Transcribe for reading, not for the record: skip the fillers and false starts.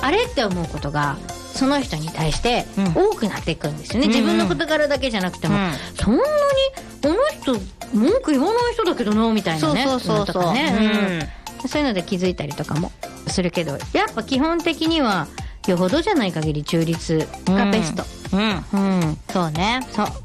あれって思うことがその人に対して多くなっていくんですよね、自分の事柄だけじゃなくても、そんなにこの人文句言わない人だけどなみたいなね、 そうとかね、そういうので気づいたりとかもするけど、やっぱ基本的にはよほどじゃない限り中立がベスト。 そうね。 そう